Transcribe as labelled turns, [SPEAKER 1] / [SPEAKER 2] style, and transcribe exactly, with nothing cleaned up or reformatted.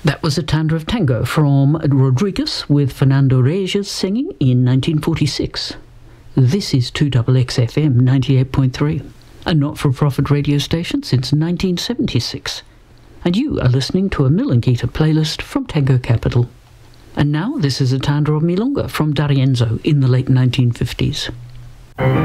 [SPEAKER 1] That was a tanda of tango from Rodriguez with Fernando Reyes singing in nineteen forty-six. This is two X X F M ninety-eight point three, a not-for-profit radio station since nineteen seventy-six. And you are listening to a Milonguita playlist from Tango Capital. And now this is a tanda of milonga from D'Arienzo in the late nineteen fifties.